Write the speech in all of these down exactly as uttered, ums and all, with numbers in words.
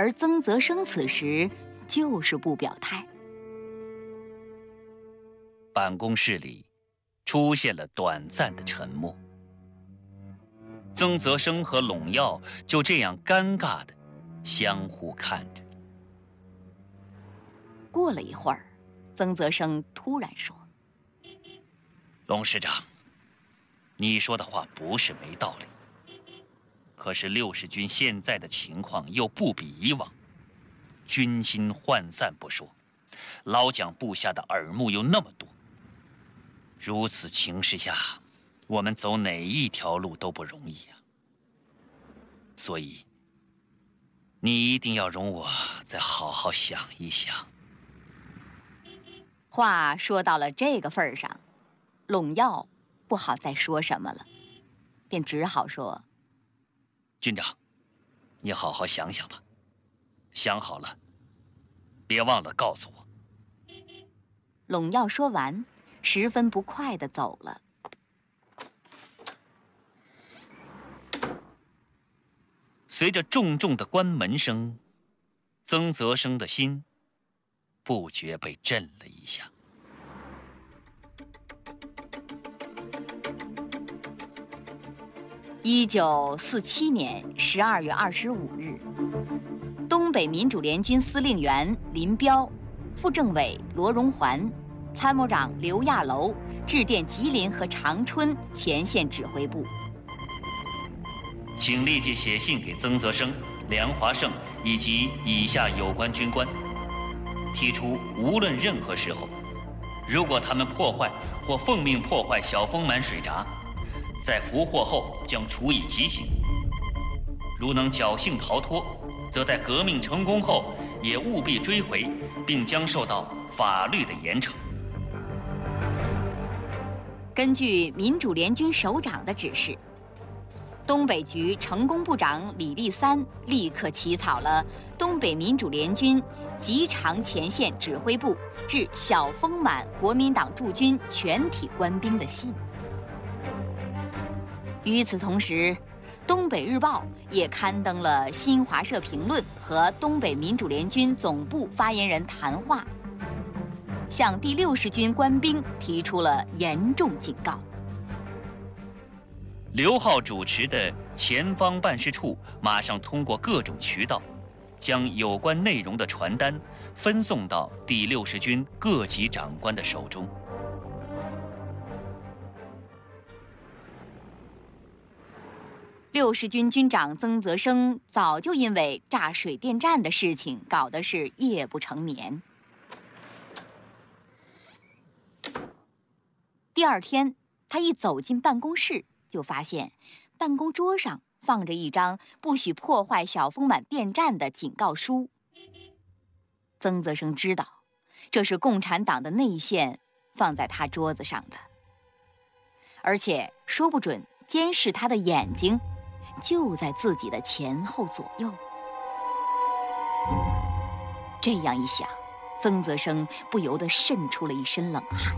而曾泽生此时就是不表态。 办公室里出现了短暂的沉默。曾泽生和陇耀就这样尴尬地相互看着。 过了一会儿，曾泽生突然说：“ 龙师长，你说的话不是没道理，可是六十军现在的情况又不比以往，军心涣散不说，老蒋部下的耳目又那么多。如此情势下，我们走哪一条路都不容易啊。所以，你一定要容我再好好想一想。” 话说到了这个份儿上，陇耀不好再说什么了，便只好说：“ 军长，你好好想想吧，想好了，别忘了告诉我。” 陇耀说完，十分不快地走了。 随着重重的关门声，曾泽生的心不觉被震了一下。 一九四七年十二月二十五日，东北民主联军司令员林彪、副政委罗荣桓、参谋长刘亚楼致电吉林和长春前线指挥部， 请立即写信给曾泽生、梁华胜以及以下有关军官，提出无论任何时候，如果他们破坏或奉命破坏小丰满水闸，在俘获后将处以极刑；如能侥幸逃脱，则在革命成功后也务必追回，并将受到法律的严惩。 根据民主联军首长的指示，东北局成工部长李立三立刻起草了东北民主联军吉长前线指挥部致小丰满国民党驻军全体官兵的信。与此同时，东北日报也刊登了新华社评论和东北民主联军总部发言人谈话，向第六十军官兵提出了严重警告。 刘浩主持的前方办事处马上通过各种渠道，将有关内容的传单分送到第六十军各级长官的手中。 六十军军长曾泽生早就因为炸水电站的事情搞得是夜不成眠。第二天，他一走进办公室，就发现办公桌上放着一张不许破坏小丰满电站的警告书。曾泽生知道，这是共产党的内线放在他桌子上的，而且说不准监视他的眼睛就在自己的前后左右。这样一想，曾泽生不由得渗出了一身冷汗。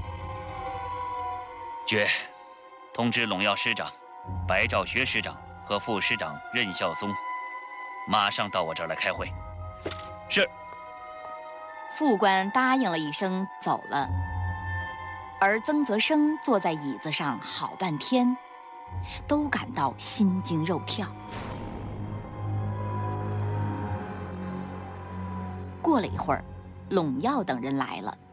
决，通知陇耀师长、白兆学师长和副师长任孝宗，马上到我这儿来开会。是。 副官答应了一声，走了。而曾泽生坐在椅子上好半天，都感到心惊肉跳。过了一会儿，陇耀等人来了。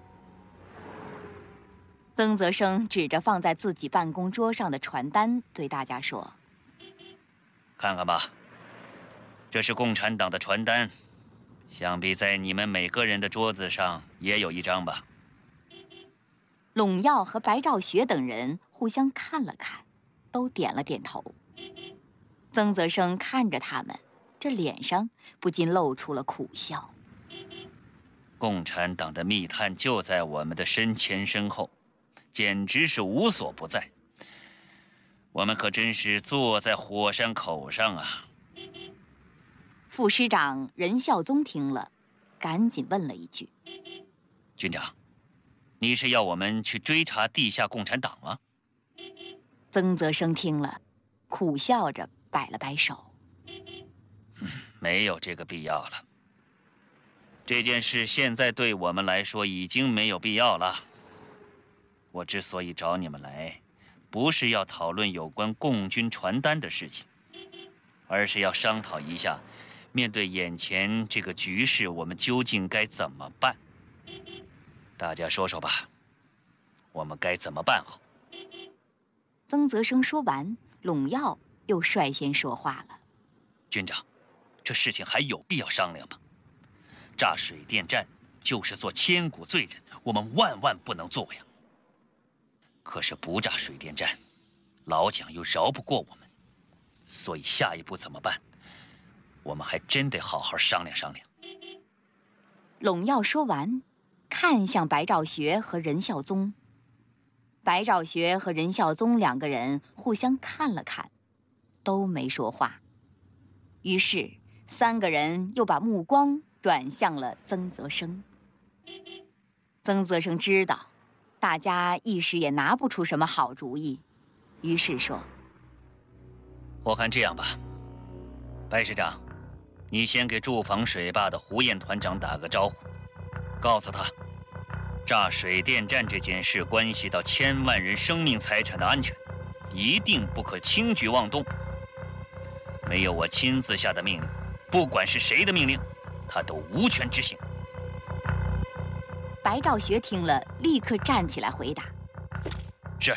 曾泽生指着放在自己办公桌上的传单，对大家说：“ 看看吧，这是共产党的传单，想必在你们每个人的桌子上也有一张吧。” 陇耀和白兆学等人互相看了看，都点了点头。曾泽生看着他们，这脸上不禁露出了苦笑。 共产党的密探就在我们的身前身后，简直是无所不在。我们可真是坐在火山口上啊！ 副师长任孝宗听了，赶紧问了一句：“ 军长，你是要我们去追查地下共产党吗？” 曾泽生听了，苦笑着摆了摆手：“ 没有这个必要了。这件事现在对我们来说已经没有必要了。我之所以找你们来，不是要讨论有关共军传单的事情，而是要商讨一下，面对眼前这个局势，我们究竟该怎么办？大家说说吧，我们该怎么办好？ 曾泽生说完，陇耀又率先说话了：“ 军长，这事情还有必要商量吗？炸水电站就是做千古罪人，我们万万不能做呀。可是不炸水电站，老蒋又饶不过我们，所以下一步怎么办？我们还真得好好商量商量。” 陇耀说完，看向白兆学和任孝宗。白兆学和任孝宗两个人互相看了看，都没说话。于是三个人又把目光转向了曾泽生。曾泽生知道大家一时也拿不出什么好主意，于是说：“ 我看这样吧，白师长，你先给驻防水坝的胡彦团长打个招呼，告诉他，炸水电站这件事关系到千万人生命财产的安全，一定不可轻举妄动。没有我亲自下的命令，不管是谁的命令，他都无权执行。” 白兆学听了，立刻站起来回答：“ 是。”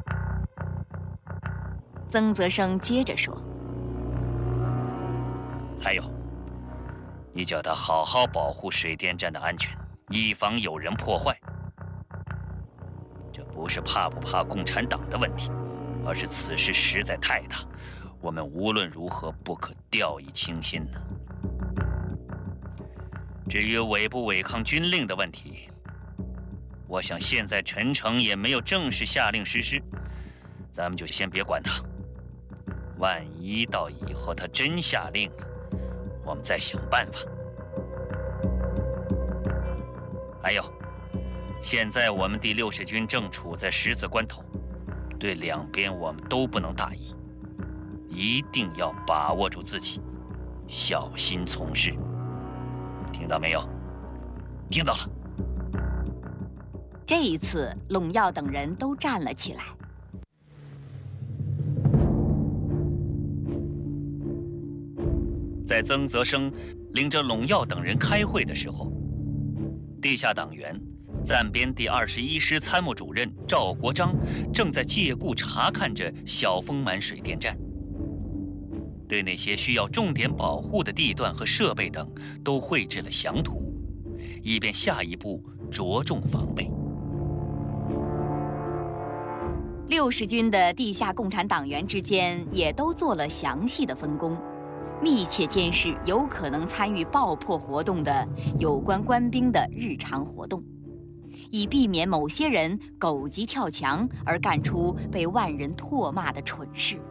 曾泽生接着说：“ 还有，你叫他好好保护水电站的安全，以防有人破坏。这不是怕不怕共产党的问题，而是此事实在太大，我们无论如何不可掉以轻心呢。至于违不违抗军令的问题，我想现在陈诚也没有正式下令实施，咱们就先别管他。万一到以后他真下令了，我们再想办法。还有，现在我们第六十军正处在十字关头，对两边我们都不能大意，一定要把握住自己，小心从事。听到没有？听到了。 这一次，陇耀等人都站了起来。 在曾泽生领着陇耀等人开会的时候，地下党员、暂编第二十一师参谋主任赵国璋正在借故查看着小丰满水电站，对那些需要重点保护的地段和设备等都绘制了详图，以便下一步着重防备。 六十军的地下共产党员之间也都做了详细的分工，密切监视有可能参与爆破活动的有关官兵的日常活动，以避免某些人狗急跳墙而干出被万人唾骂的蠢事。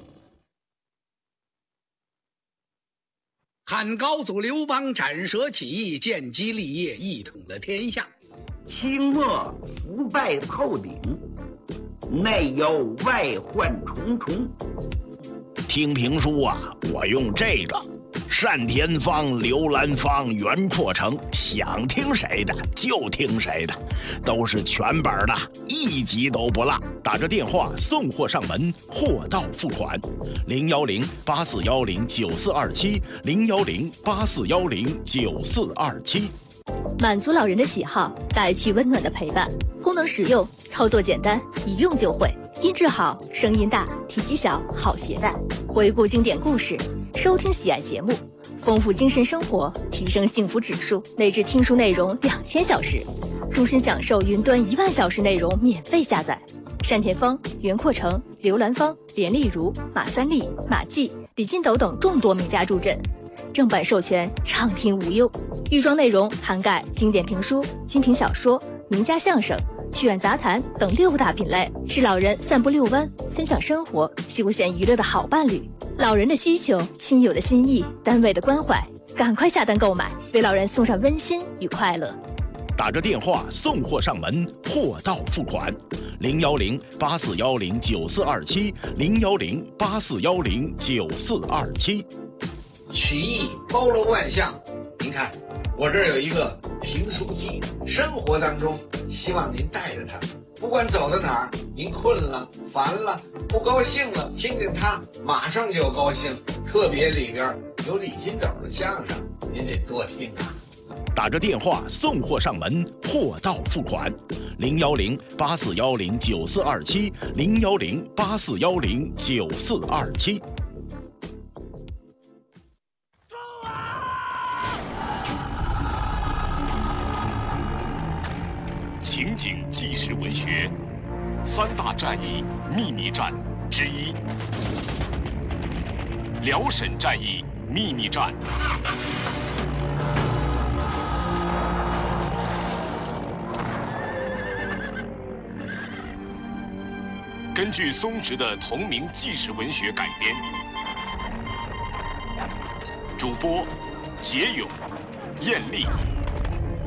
汉高祖刘邦斩蛇起义，建基立业，一统了天下。 清末腐败透顶，内忧外患重重。 听评书啊，我用这个单田芳、刘兰芳、袁阔成，想听谁的就听谁的，都是全本的，一集都不落。打着电话送货上门，货到付款。零幺零八四幺零九四二七，零幺零八四幺零九四二七。 满足老人的喜好，带去温暖的陪伴。功能实用，操作简单，一用就会。音质好，声音大，体积小，好携带。回顾经典故事，收听喜爱节目，丰富精神生活，提升幸福指数。内置听书内容两千小时，终身享受云端一万小时内容免费下载。单田芳、袁阔成、刘兰芳、连丽如、马三立、马季、李金斗等众多名家助阵。正版授权，畅听无忧。预装内容涵盖经典评书、精品小说、名家相声、趣味杂谈等六大品类，是老人散步遛弯、分享生活、休闲娱乐的好伴侣。老人的需求，亲友的心意，单位的关怀，赶快下单购买，为老人送上温馨与快乐。 打着电话送货上门，货到付款。零幺零八四幺零九四二七，零幺零八四幺零九四二七。 曲艺包罗万象。您看，我这儿有一个评书记，生活当中希望您带着它，不管走到哪儿，您困了、烦了、不高兴了，听听它，马上就高兴。特别里边有李金斗的相声，您得多听啊。 打着电话送货上门，货到付款，零幺零八四幺零九四二七，零幺零八四幺零九四二七。 情景纪实文学三大战役秘密战之一，辽沈战役秘密战。根据松植的同名纪实文学改编，主播杰勇、艳丽。